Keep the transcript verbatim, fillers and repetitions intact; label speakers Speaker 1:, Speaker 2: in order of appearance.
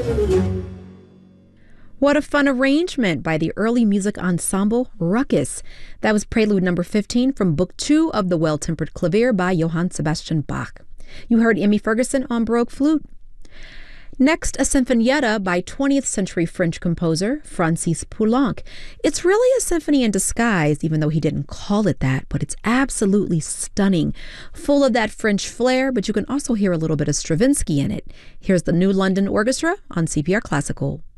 Speaker 1: What a fun arrangement by the early music ensemble Ruckus. That was Prelude number fifteen from Book Two of the Well-Tempered Clavier by Johann Sebastian Bach. You heard Emmy Ferguson on Baroque flute. Next, a sinfonietta by twentieth century French composer Francis Poulenc. It's really a symphony in disguise, even though he didn't call it that, but it's absolutely stunning. Full of that French flair, but you can also hear a little bit of Stravinsky in it. Here's the New London Orchestra on C P R Classical.